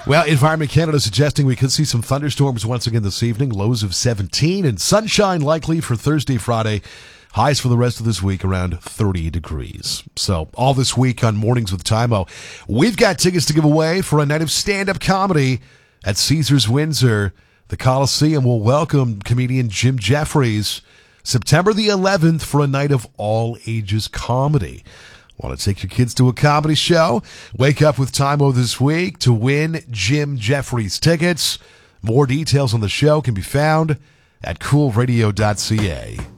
Well, Environment Canada suggesting we could see some thunderstorms once again this evening. Lows of 17 and sunshine likely for Thursday, Friday. Highs for the rest of this week around 30 degrees. So all this week on Mornings with Tymo, we've got tickets to give away for a night of stand-up comedy at Caesars Windsor. The Coliseum will welcome comedian Jim Jeffries September the 11th for a night of all ages comedy. Want to take your kids to a comedy show? Wake up with Tymo this week to win Jim Jeffries tickets. More details on the show can be found at coolradio.ca.